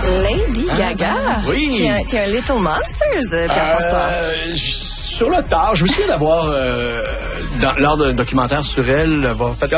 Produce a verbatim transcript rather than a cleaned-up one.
Lady Gaga? Oui. T'es un, t'es un Little Monsters, Pierre-François. Euh, sur le tard, je me souviens d'avoir, euh, dans, lors d'un documentaire sur elle, avoir fait